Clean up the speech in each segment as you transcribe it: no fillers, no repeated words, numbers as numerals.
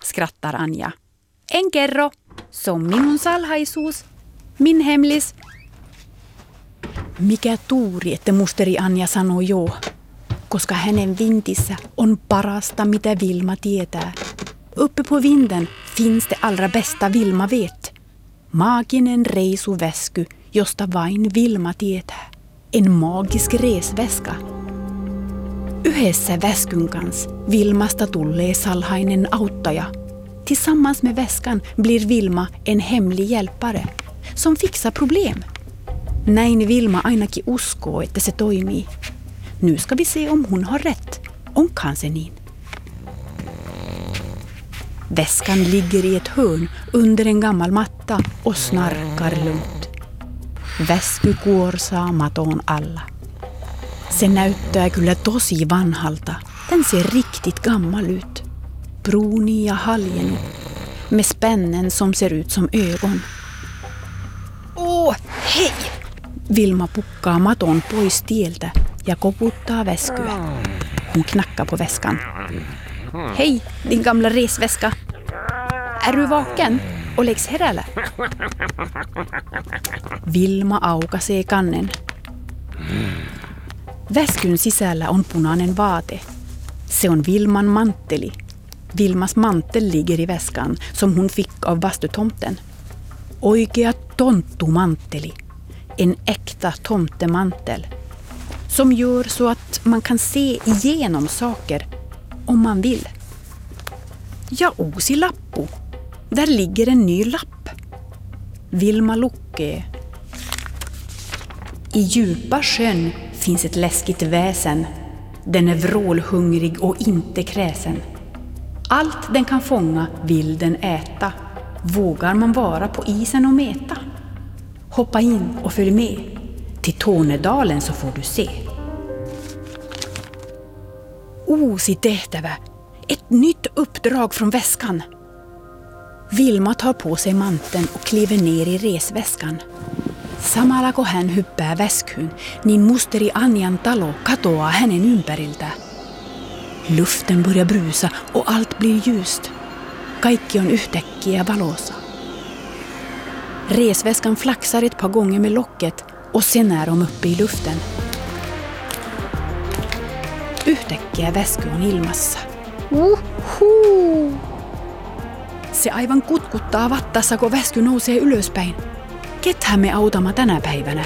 skrattar Anja. En kerro, se on minun salhaisuus, min hemlis. Mikä tuuri, että musteri Anja sanoo joo, koska hänen vintissä on parasta, mitä Vilma tietää. Uppe på vinden finns det allra bästa Vilma vet. Maginen reisuväsky, josta vain Vilma tietää. En magisk resväska. Yhdessä väskyn kanssa Vilmasta tulee salhainen auttaja. Tillsammans med väskan blir Vilma en hemlig hjälpare som fixar problem. Näin Vilma ainakin uskoo, että se toimii. Nu ska vi se om hon har rätt. Onkan se niin? Väskan ligger i ett hörn under en gammal matta och snarkar lugnt. Väsky kuorsaa maton alla. Se näyttää kyllä tosi vanhalta. Den ser riktigt gammal ut. Brunig ja haljennut. Med spännen som ser ut som ögon. Åh, hej! Vilma pukkaa maton pois tieltä ja koputtaa väskyä. Hon knackar på väskan. Hej, din gamla resväska. Är du vaken och läggs herällä? Vilma aukaisee kannen. Väskyn sisällä on punainen vaate. Se on Vilman mantteli. Vilmas mantel ligger i väskan som hon fick av vastutomten. Oikea tonttumantteli. En äkta tomtemantel. Som gör så att man kan se igenom saker om man vill. Ja, uusi lappu. Där ligger en ny lapp. Vilma lukkee. I djupa sjön finns ett läskigt väsen. Den är vrålhungrig och inte kräsen. Allt den kan fånga vill den äta. Vågar man vara på isen och meta? Hoppa in och följ med. Till Tornedalen så får du se. Uusi tehtävä. Ett nytt uppdrag från väskan. Vilma tar på sig manteln och kliver ner i resväskan. Samalla kun hän hyppää väskyyn, niin musteri Anjan talo katoaa hänen ympäriltä. Luften börjar brusa och allt blir ljust. Kaikki on yhtäkkiä valossa. Resväskan flaxar ett par gånger med locket och sen är de uppe i luften. Yhtäkkiä väsky on ilmassa. Se aivan kutkuttaa vattassa, kun väsky nousee ylöspäin. Kethän me autamme tänä päivänä?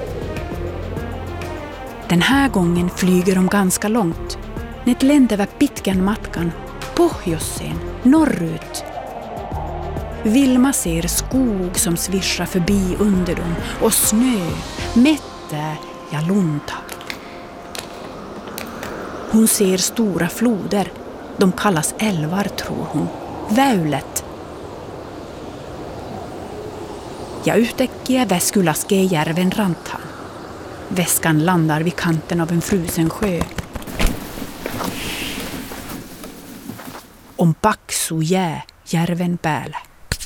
Den här gången flyger de ganska långt. Ne lentävät pitkän matkan pohjoiseen, norrut. Vilma ser skog som svischar förbi under dem och snö, mätte ja lunta. Hon ser stora floder. De kallas älvar, tror hon. Väylet. Ja yhtäkkiä väsky laskee järven rantaan. Väskan landar vid kanten av en frusen sjö. On paksu jää järven päällä.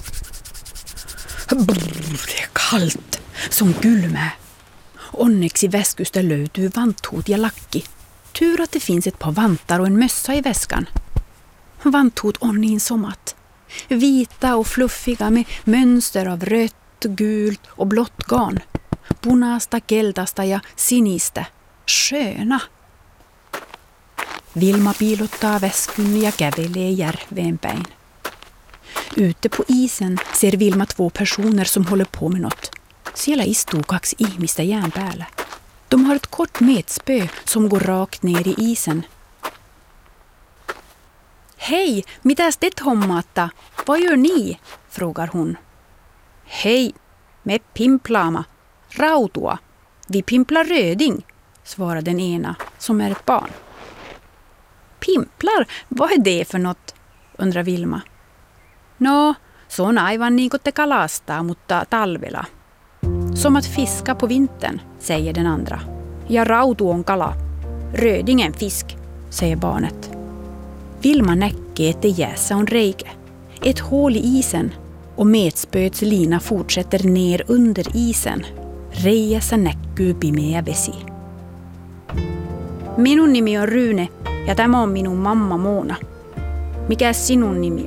Brr, det är kallt. Som kylmää. Onneksi väskystä löytyy vanthut ja lakki. Tur att det finns ett par vantar och en mössa i väskan. Vanthut on niin somat. Vita och fluffiga med mönster av rött, gult och blått garn. Punaista, keltaista ja sinistä. Sköna. Vilma piilottaa väskyn ja kävelee järveen päin. Ute på isen ser Vilma 2 personer som håller på med något. Siellä istuu 2 ihmistä jään päällä. De har ett kort metspö som går rakt ner i isen. Hej, mitäs te hommaatta? Vad gör ni? Frågar hon. Hej, me pimplaamme. Rautua. Vi pimplar röding, svarar den ena, som är ett barn. Pimplar? Vad är det för något? Undrar Vilma. No, se on aivan niin kuin te kalastaa, mutta talvella. Som att fiska på vintern, säger den andra. Ja, rautu on kala. Röding en fisk, säger barnet. Vilma näkee, että jäässä on reikä. Ett hål i isen och metspöets lina fortsätter ner under isen. Reiässä näkyy pimeä vesi. Minun nimi on Ryyne ja tämä on minun mamma Moona. Mikä sinun nimi